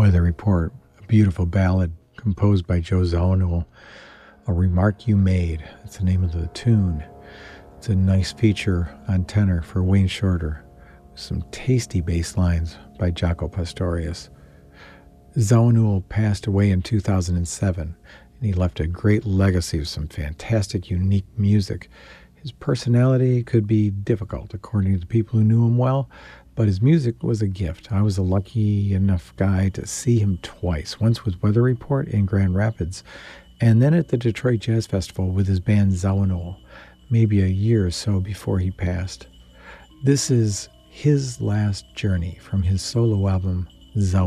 Weather Report, a beautiful ballad composed by Joe Zawinul. A Remark You Made, that's the name of the tune. It's a nice feature on tenor for Wayne Shorter, with some tasty bass lines by Jaco Pastorius. Zawinul passed away in 2007, and he left a great legacy of some fantastic, unique music. His personality could be difficult, according to the people who knew him well, but his music was a gift. I was a lucky enough guy to see him twice, once with Weather Report in Grand Rapids, and then at the Detroit Jazz Festival with his band Zawinul, maybe a year or so before he passed. This is his last journey from his solo album, Zawinul.